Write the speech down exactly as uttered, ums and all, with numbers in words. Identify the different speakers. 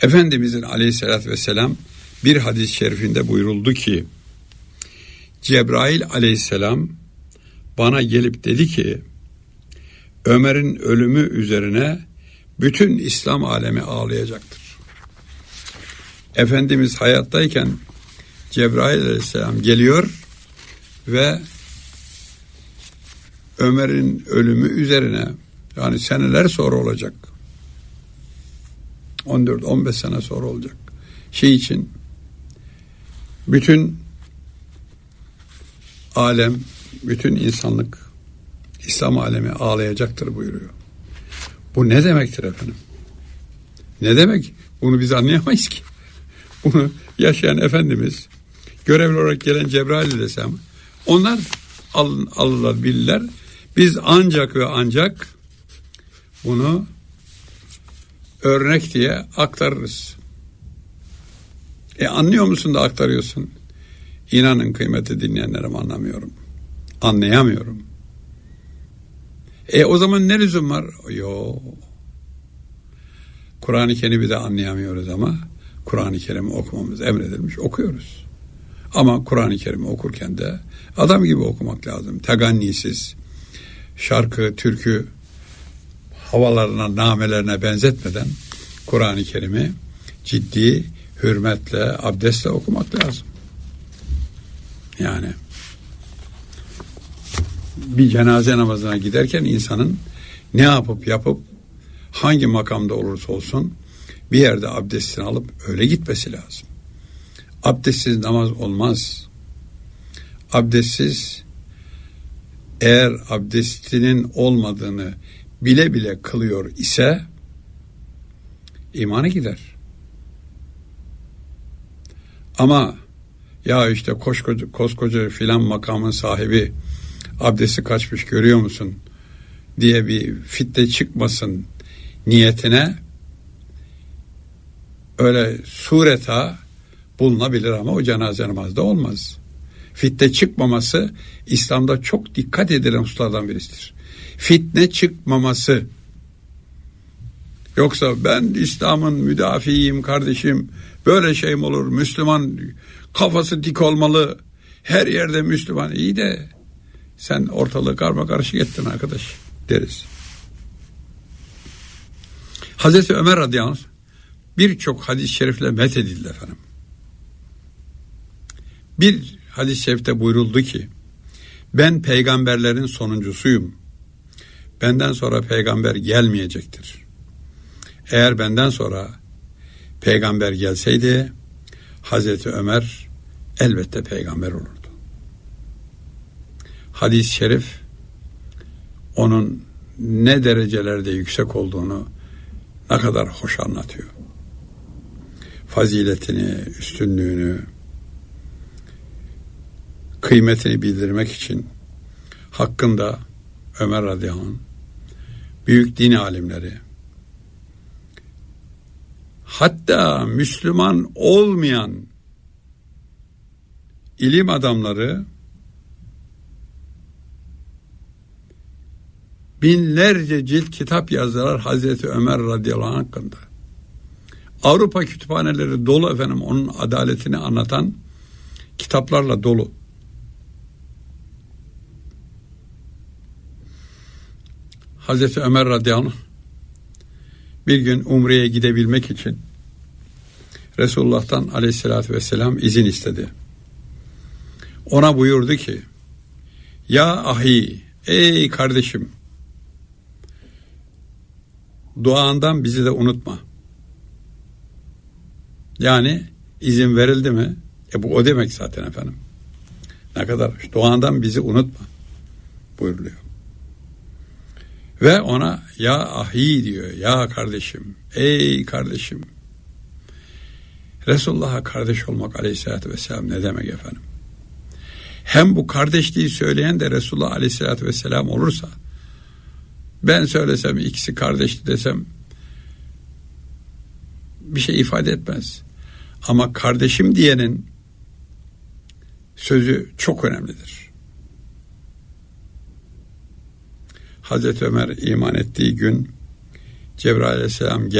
Speaker 1: Efendimizin aleyhissalatü vesselam bir hadis-i şerifinde buyuruldu ki, Cebrail aleyhisselam bana gelip dedi ki, Ömer'in ölümü üzerine bütün İslam alemi ağlayacaktır. Efendimiz hayattayken Cebrail aleyhisselam geliyor ve Ömer'in ölümü üzerine, yani seneler sonra olacak, on dört on beş sene sonra olacak şey için bütün alem, bütün insanlık, İslam alemi ağlayacaktır buyuruyor. Bu ne demektir efendim? Ne demek? Bunu biz anlayamayız ki. Bunu yaşayan Efendimiz, görevli olarak gelen Cebrail aleyhisselam, onlar alın, alırlar, bilirler. Biz ancak ve ancak bunu örnek diye aktarırız. E anlıyor musun da aktarıyorsun? İnanın kıymeti dinleyenlerim, anlamıyorum. Anlayamıyorum. E o zaman ne lüzum var? Yok. Kur'an-ı Kerim'i de anlayamıyoruz ama Kur'an-ı Kerim'i okumamız emredilmiş, okuyoruz. Ama Kur'an-ı Kerim'i okurken de adam gibi okumak lazım. Tegannisiz, şarkı, türkü havalarına, namelerine benzetmeden Kur'an-ı Kerim'i ciddi, hürmetle, abdestle okumak lazım. Yani bir cenaze namazına giderken insanın ne yapıp yapıp hangi makamda olursa olsun bir yerde abdestini alıp öyle gitmesi lazım. Abdestsiz namaz olmaz. Abdestsiz, eğer abdestinin olmadığını bile bile kılıyor ise imanı gider. Ama ya işte koskoca, koskoca filan makamın sahibi abdesti kaçmış görüyor musun diye bir fitne çıkmasın niyetine öyle sureta bulunabilir ama o cenaze namazda olmaz. Fitne çıkmaması İslam'da çok dikkat edilen hususlardan birisidir. Fitne çıkmaması. Yoksa ben İslam'ın müdafiiyim kardeşim, böyle şey mi olur? Müslüman kafası dik olmalı, her yerde Müslüman. İyi de sen ortalığı karma karışık ettin arkadaş deriz. Hazreti Ömer radıyallahu anh birçok hadis-i şerifle methedildi efendim. Bir hadis-i şerifte buyuruldu ki, ben peygamberlerin sonuncusuyum. Benden sonra peygamber gelmeyecektir. Eğer benden sonra peygamber gelseydi Hazreti Ömer elbette peygamber olurdu. Hadis-i şerif onun ne derecelerde yüksek olduğunu ne kadar hoş anlatıyor. Faziletini, üstünlüğünü, kıymetini bildirmek için hakkında Ömer radıyallahu anh, büyük din alimleri, hatta Müslüman olmayan ilim adamları binlerce cilt kitap yazdılar Hazreti Ömer radıyallahu anh hakkında. Avrupa kütüphaneleri dolu efendim, onun adaletini anlatan kitaplarla dolu. Hazreti Ömer radıyallahu anh bir gün Umre'ye gidebilmek için Resulullah'tan aleyhissalatü vesselam izin istedi. Ona buyurdu ki, ya ahi, ey kardeşim, duandan bizi de unutma. Yani izin verildi mi? E bu o demek zaten efendim. Ne kadar duandan bizi unutma buyuruluyor. Ve ona ya ahi diyor, ya kardeşim, ey kardeşim. Resulullah'a kardeş olmak aleyhissalatü vesselam ne demek efendim? Hem bu kardeşliği söyleyen de Resulullah aleyhissalatü vesselam olursa, ben söylesem ikisi kardeşti desem bir şey ifade etmez. Ama kardeşim diyenin sözü çok önemlidir. Hazreti Ömer iman ettiği gün Cebrail aleyhisselam